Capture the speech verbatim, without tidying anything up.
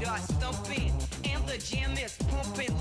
beat are stumping and the jam is pumping